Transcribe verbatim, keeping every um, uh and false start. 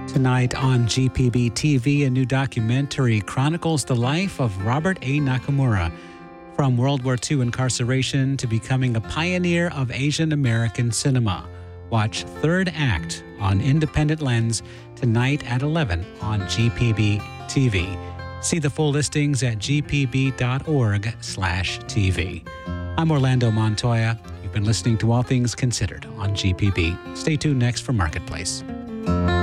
Tonight on G P B T V, a new documentary chronicles the life of Robert A. Nakamura, from World War Two incarceration to becoming a pioneer of Asian American cinema. Watch Third Act on Independent Lens tonight at eleven on G P B T V. See the full listings at g p b dot org slash t v. I'm Orlando Montoya. You've been listening to All Things Considered on G P B. Stay tuned next for Marketplace.